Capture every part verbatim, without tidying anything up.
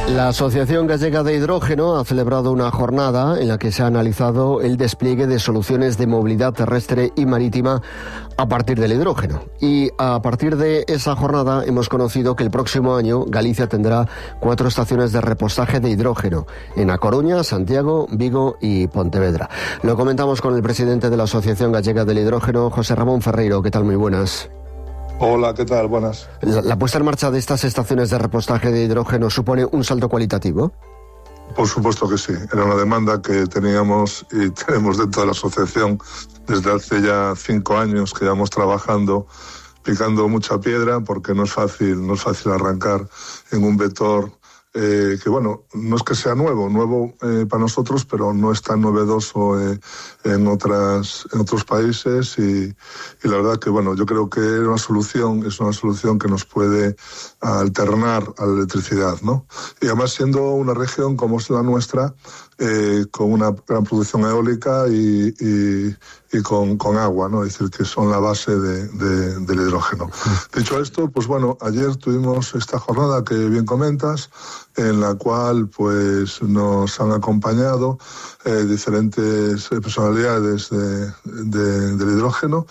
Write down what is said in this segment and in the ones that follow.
La Asociación Gallega de Hidrógeno ha celebrado una jornada en la que se ha analizado el despliegue de soluciones de movilidad terrestre y marítima a partir del hidrógeno. Y a partir de esa jornada hemos conocido que el próximo año Galicia tendrá cuatro estaciones de repostaje de hidrógeno en A Coruña, Santiago, Vigo y Pontevedra. Lo comentamos con el presidente de la Asociación Gallega del Hidrógeno, José Ramón Ferreiro. ¿Qué tal? Muy buenas. Hola, ¿qué tal? Buenas. La, la puesta en marcha de estas estaciones de repostaje de hidrógeno supone un salto cualitativo. Por supuesto que sí. Era una demanda que teníamos y tenemos dentro de la asociación desde hace ya cinco años que llevamos trabajando, picando mucha piedra, porque no es fácil, no es fácil arrancar en un vector eh, que, bueno, no es que sea nuevo, nuevo eh, para nosotros, pero no es tan novedoso eh, en otras, en otros países y, y la verdad que, bueno, yo creo que era una solución, es una solución que nos puede alternar a la electricidad, ¿no? Y además siendo una región como es la nuestra, eh, con una gran producción eólica y, y, y con, con agua, ¿no? Es decir, que son la base de, de, del hidrógeno. Dicho esto, pues bueno, ayer tuvimos esta jornada que bien comentas, en la cual pues nos han acompañado eh, diferentes personalidades de, de, del hidrógeno,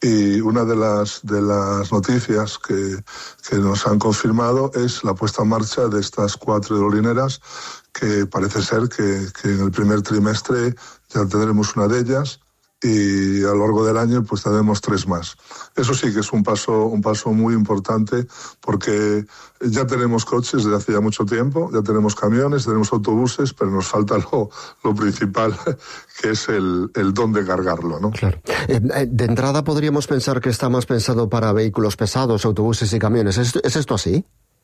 y una de las de las noticias que, que nos han confirmado es la puesta en marcha de estas cuatro hidrolineras, que parece ser que, que en el primer trimestre ya tendremos una de ellas, y a lo largo del año pues tendremos tres más. Eso sí que es un paso un paso muy importante, porque ya tenemos coches desde hace ya mucho tiempo, ya tenemos camiones, tenemos autobuses, pero nos falta lo, lo principal, que es el, el dónde cargarlo, ¿no? Claro. Eh, de entrada podríamos pensar que está más pensado para vehículos pesados, autobuses y camiones. ¿Es, es esto así?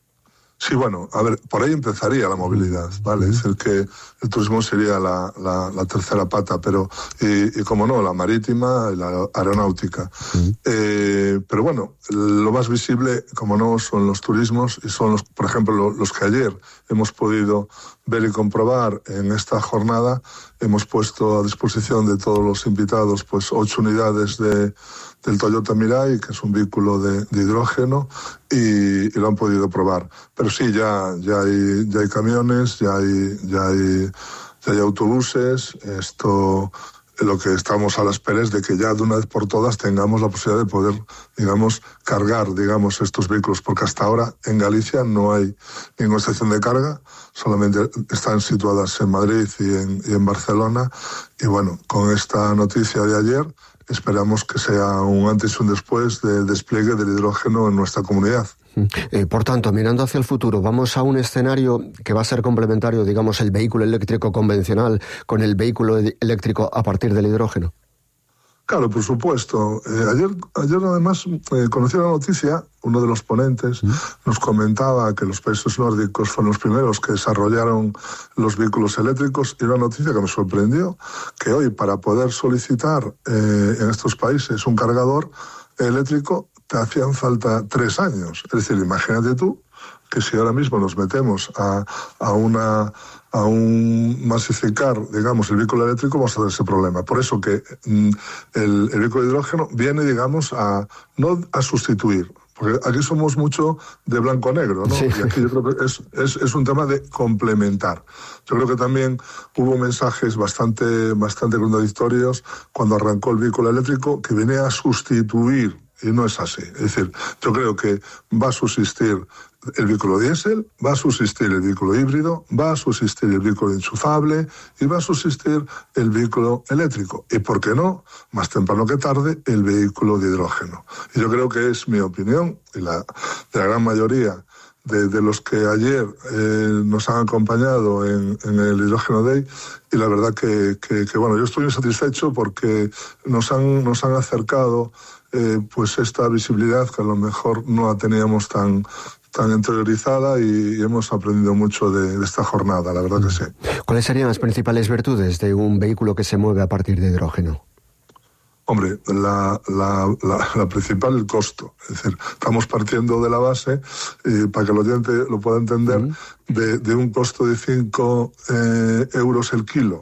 Sí, bueno, a ver, por ahí empezaría la movilidad, ¿vale? Es decir, que el turismo sería la, la, la tercera pata, pero, y, y como no, la marítima y la aeronáutica. Uh-huh. Eh, pero bueno, lo más visible, como no, son los turismos, y son, los, por ejemplo, los, los que ayer hemos podido ver y comprobar en esta jornada. Hemos puesto a disposición de todos los invitados pues ocho unidades de, del Toyota Mirai, que es un vehículo de, de hidrógeno, y, y lo han podido probar. Pero sí, ya, ya, hay, ya hay camiones, ya hay, ya hay, ya hay autobuses. Esto, lo que estamos a la espera es de que ya de una vez por todas tengamos la posibilidad de poder, digamos, cargar, digamos, estos vehículos, porque hasta ahora en Galicia no hay ninguna estación de carga, solamente están situadas en Madrid y en, y en Barcelona, y bueno, con esta noticia de ayer esperamos que sea un antes y un después del despliegue del hidrógeno en nuestra comunidad. Eh, por tanto, mirando hacia el futuro, vamos a un escenario que va a ser complementario, digamos, el vehículo eléctrico convencional con el vehículo eléctrico a partir del hidrógeno. Claro, por supuesto. Eh, ayer, ayer además eh, conocí la noticia, uno de los ponentes ¿Mm? nos comentaba que los países nórdicos fueron los primeros que desarrollaron los vehículos eléctricos, y una noticia que me sorprendió, que hoy para poder solicitar eh, en estos países un cargador eléctrico te hacían falta tres años. Es decir, imagínate tú que si ahora mismo nos metemos a, a una... a un masificar, digamos, el vehículo eléctrico, vamos a tener ese problema. Por eso que mm, el, el vehículo de hidrógeno viene, digamos, a no a sustituir, porque aquí somos mucho de blanco-negro, ¿no? Sí. Y aquí yo creo que es, es, es un tema de complementar. Yo creo que también hubo mensajes bastante, bastante contradictorios cuando arrancó el vehículo eléctrico, que viene a sustituir, y no es así. Es decir, yo creo que va a subsistir el vehículo diésel, va a subsistir el vehículo híbrido, va a subsistir el vehículo enchufable y va a subsistir el vehículo eléctrico. Y, ¿por qué no?, más temprano que tarde, el vehículo de hidrógeno. Y yo creo que es mi opinión, y la de la gran mayoría de, de los que ayer eh, nos han acompañado en, en el Hidrógeno Day, y la verdad que, que, que, bueno, yo estoy muy satisfecho porque nos han, nos han acercado eh, pues esta visibilidad que a lo mejor no la teníamos tan... tan interiorizada, y, y hemos aprendido mucho de, de esta jornada, la verdad que sí. ¿Cuáles serían las principales virtudes de un vehículo que se mueve a partir de hidrógeno? Hombre, la, la, la, la principal, el costo. Es decir, estamos partiendo de la base, eh, para que el oyente lo pueda entender, uh-huh. de, de un costo de cinco eh, euros el kilo.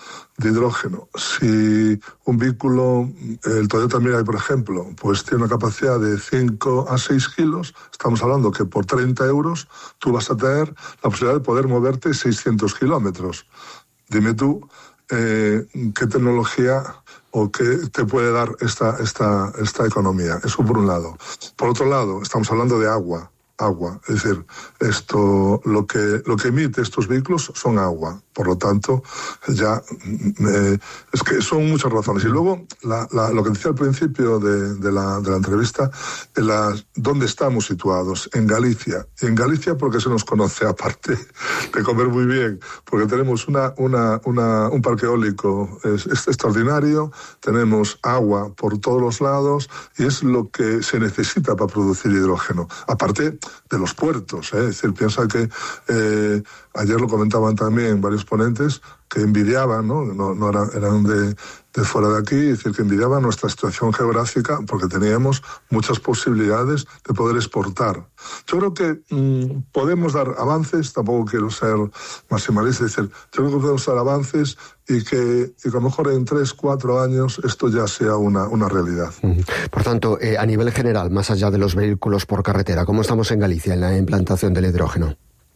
de hidrógeno. Si un vehículo, el Toyota Mirai, por ejemplo, pues tiene una capacidad de cinco a seis kilos, estamos hablando que por treinta euros tú vas a tener la posibilidad de poder moverte seiscientos kilómetros. Dime tú, eh, ¿qué tecnología o qué te puede dar esta, esta, esta economía? Eso por un lado. Por otro lado, estamos hablando de agua. Agua, es decir, esto, lo que, lo que emite estos vehículos son agua, por lo tanto, ya, eh, es que son muchas razones. Y luego, la, la, lo que decía al principio de, de, la, de la entrevista, de la, ¿dónde estamos situados? En Galicia. Y en Galicia porque se nos conoce, aparte de comer muy bien, porque tenemos una, una, una, un parque eólico es, es extraordinario, tenemos agua por todos los lados, y es lo que se necesita para producir hidrógeno. Aparte de los puertos, ¿eh? Es decir, piensa que eh, ayer lo comentaban también varios ponentes que envidiaban, ¿no? No, no eran, eran de, de fuera de aquí, es decir, que envidiaban nuestra situación geográfica porque teníamos muchas posibilidades de poder exportar. Yo creo que mmm, podemos dar avances, tampoco quiero ser maximalista, es decir, yo creo que podemos dar avances y que, y que a lo mejor en tres, cuatro años esto ya sea una, una realidad. Por tanto, eh, a nivel general, más allá de los vehículos por carretera, ¿cómo estamos en Galicia en la implantación del hidrógeno?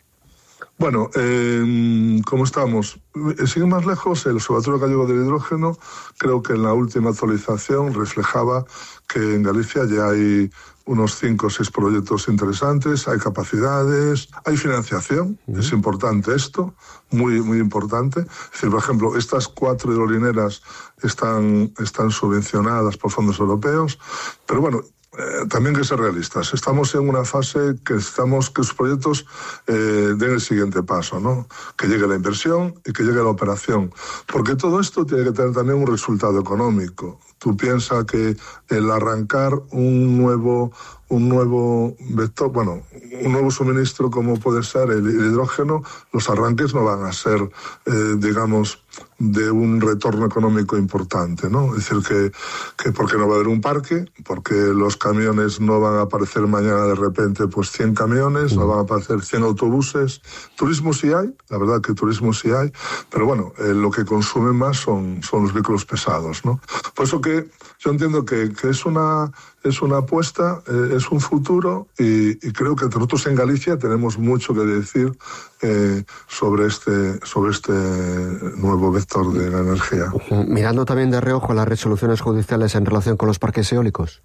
Bueno, eh, ¿cómo estamos? Sin más lejos, el Observatorio Gallego del Hidrógeno, creo que en la última actualización reflejaba que en Galicia ya hay unos cinco o seis proyectos interesantes, hay capacidades, hay financiación, uh-huh. Es importante esto, muy muy importante. Es decir, por ejemplo, estas cuatro hidrolineras están, están subvencionadas por fondos europeos, pero bueno, Eh, también que ser realistas. Estamos en una fase que necesitamos que los proyectos eh, den el siguiente paso, ¿no? Que llegue la inversión y que llegue la operación. Porque todo esto tiene que tener también un resultado económico. Tú piensas que el arrancar un nuevo, un nuevo vector, bueno, un nuevo suministro como puede ser el, el hidrógeno, los arranques no van a ser, eh, digamos, de un retorno económico importante, ¿no? Es decir, que, que porque no va a haber un parque, porque los camiones no van a aparecer mañana de repente pues cien camiones, no van a aparecer cien autobuses. Turismo sí hay, la verdad que turismo sí hay, pero bueno, eh, lo que consumen más son, son los vehículos pesados, ¿no? Por eso que yo entiendo que, que es una es una apuesta, eh, es un futuro y, y creo que nosotros en Galicia tenemos mucho que decir eh, sobre este sobre este nuevo vector de la energía. Mirando también de reojo las resoluciones judiciales en relación con los parques eólicos.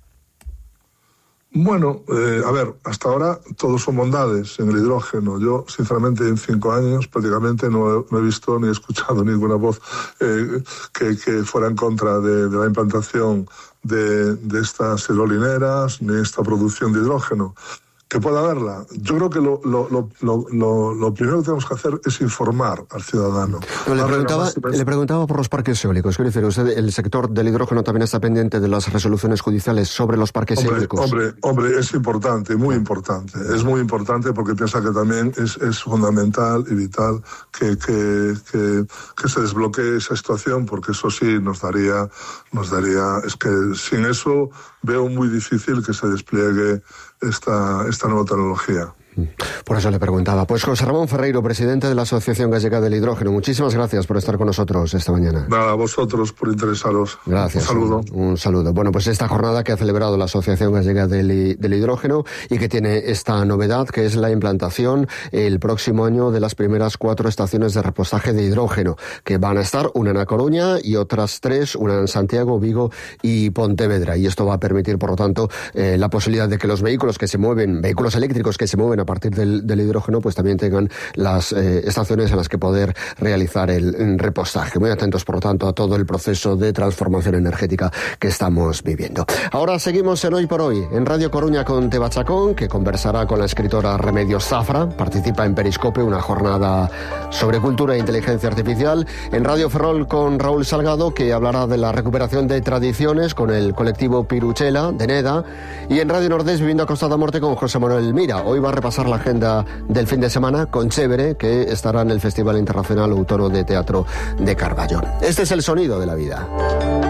Bueno, eh, a ver, hasta ahora todos son bondades en el hidrógeno. Yo, sinceramente, en cinco años prácticamente no he, no he visto ni he escuchado ninguna voz eh, que, que fuera en contra de, de la implantación de, de estas hidrolineras ni esta producción de hidrógeno. Que pueda haberla. Yo creo que lo, lo, lo, lo, lo primero que tenemos que hacer es informar al ciudadano. No, le, preguntaba, le preguntaba por los parques eólicos. Quiero decir, usted, el sector del hidrógeno también está pendiente de las resoluciones judiciales sobre los parques hombre, eólicos. Hombre, hombre, es importante, muy importante. Es muy importante porque piensa que también es, es fundamental y vital que, que, que, que se desbloquee esa situación, porque eso sí nos daría, nos daría, es que sin eso veo muy difícil que se despliegue esta, esta nueva tecnología. Por eso le preguntaba. Pues José Ramón Ferreiro, presidente de la Asociación Gallega del Hidrógeno, muchísimas gracias por estar con nosotros esta mañana. Nada, a vosotros por interesaros. Gracias. Un saludo. Un, un saludo. Bueno, pues esta jornada que ha celebrado la Asociación Gallega del, del Hidrógeno y que tiene esta novedad, que es la implantación el próximo año de las primeras cuatro estaciones de repostaje de hidrógeno, que van a estar una en A Coruña y otras tres, una en Santiago, Vigo y Pontevedra. Y esto va a permitir, por lo tanto, eh, la posibilidad de que los vehículos que se mueven, vehículos eléctricos que se mueven a partir del, del hidrógeno, pues también tengan las eh, estaciones en las que poder realizar el, el repostaje. Muy atentos, por lo tanto, a todo el proceso de transformación energética que estamos viviendo. Ahora seguimos en Hoy por Hoy, en Radio Coruña con Teba Chacón, que conversará con la escritora Remedios Zafra, participa en Periscope, una jornada sobre cultura e inteligencia artificial. En Radio Ferrol con Raúl Salgado, que hablará de la recuperación de tradiciones con el colectivo Piruchela de Neda. Y en Radio Nordés, Viviendo a Costa da Morte con José Manuel Mira. Hoy va a repasar la agenda del fin de semana con Chévere, que estará en el Festival Internacional Outono de Teatro de Carballo. Este es el sonido de la vida.